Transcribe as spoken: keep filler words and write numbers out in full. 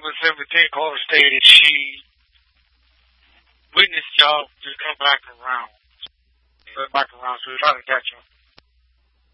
thousand seventeen, Carter stated she witnessed y'all just come back around. Come back around, so we're trying to catch her.